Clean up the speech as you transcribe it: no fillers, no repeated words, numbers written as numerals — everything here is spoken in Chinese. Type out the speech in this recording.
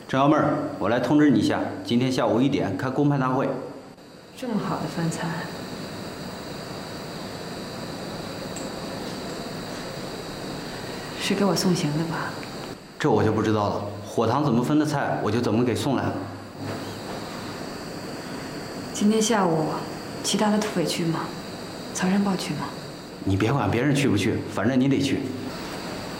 郑幺妹儿，我来通知你一下，今天下午1点开公派大会。 这么好的饭菜，是给我送行的吧？ 这我就不知道了，火塘怎么分的菜，我就怎么给送来了。 今天下午，其他的土匪去吗？曹山豹去吗？ 你别管别人去不去，反正你得去。